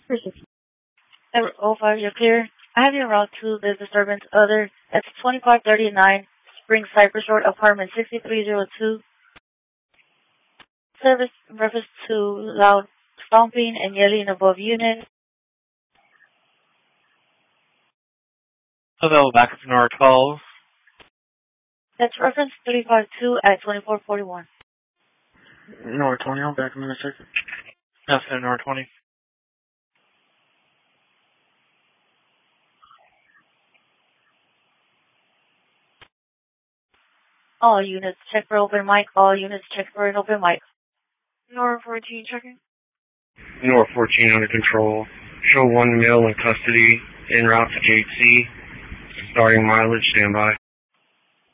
05, you're clear. I have your route to the disturbance other. That's 2539 Spring Cypress Road, apartment 6302. Service reference to loud stomping and yelling above unit. Hello, back to Nora 12. That's reference 352 at 2441. Nora 20, I'll back in a second. Yes, Nora 20. All units check for open mic. All units check for an open mic. Nora 14 checking. Nora 14 under control. Show 1 male in custody en route to gate C. Starting mileage, standby.